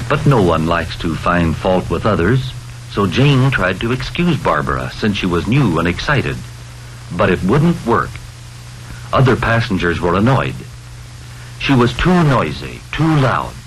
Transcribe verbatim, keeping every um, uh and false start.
But no one likes to find fault with others, so Jane tried to excuse Barbara since she was new and excited. But it wouldn't work. Other passengers were annoyed. She was too noisy, too loud.